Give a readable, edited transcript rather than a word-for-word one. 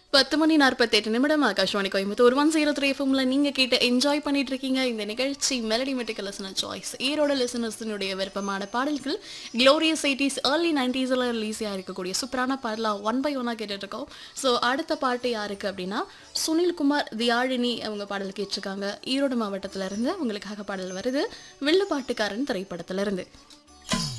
10:48 ஆகாஷ்வாணி கோயம்புத்தூர் 103 எஃப்எம்ல நீங்க கேட்டு என்ஜாய் பண்ணிட்டு இருக்கீங்க. இந்த நிகழ்ச்சி மெலடி மெட்டிக்கல் லிசனர் சாய்ஸ். ஈரோட லிசனர்ஸினுடைய விருப்பமான பாடல்கள் க்ளோரியஸ் 80s ஏர்லி 90ஸ்ல ரிலீஸாக இருக்கக்கூடிய சூப்பரான பாடலாம் ஒன் பை ஒன்னாக கேட்டுட்டு இருக்கோம். ஸோ அடுத்த பாட்டு யாருக்கு அப்படின்னா சுனில்குமார் தியாழினி அவங்க பாடல் கேட்டிருக்காங்க. ஈரோடு மாவட்டத்திலிருந்து உங்களுக்காக பாடல் வருது வில்லுப்பாட்டுக்காரன் திரைப்படத்திலிருந்து.